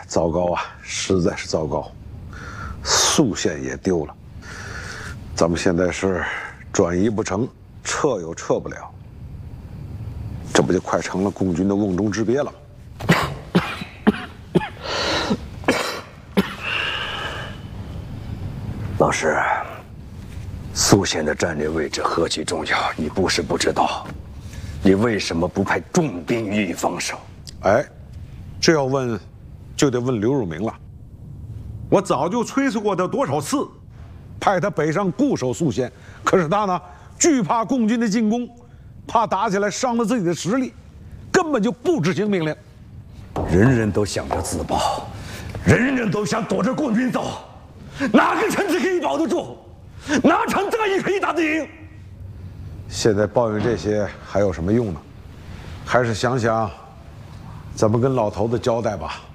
糟糕啊，实在是糟糕，宿县也丢了。咱们现在是转移不成，撤又撤不了，这不就快成了共军的瓮中之鳖了吗？ 老师，宿县的战略位置何其重要，你不是不知道。你为什么不派重兵予以防守？ 哎，这要问，就得问刘汝明了。我早就催促过他多少次，派他北上固守宿县，可是他呢，惧怕共军的进攻，怕打起来伤了自己的实力，根本就不执行命令。 人人都想着自保，人人都想躲着共军走，哪个城池可以保得住？哪场战役可以打得赢？ 现在抱怨这些还有什么用呢？还是想想怎么跟老头子交代吧。